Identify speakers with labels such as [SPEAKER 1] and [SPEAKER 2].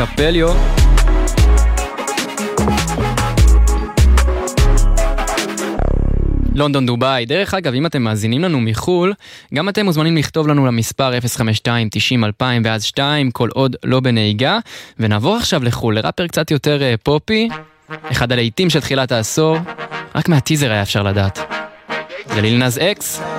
[SPEAKER 1] קפליו. לונדון דובאי. דרך אגב, אם אתם מאזינים לנו מחול, גם אתם מוזמנים לכתוב לנו למספר 052-90-2000 ואז 2, כל עוד לא בנהיגה. ונעבור עכשיו לחול, לראפר קצת יותר פופי, אחד הלהיטים של תחילת העשור, רק מהטיזר היה אפשר לדעת. זה ליל נאז אקס.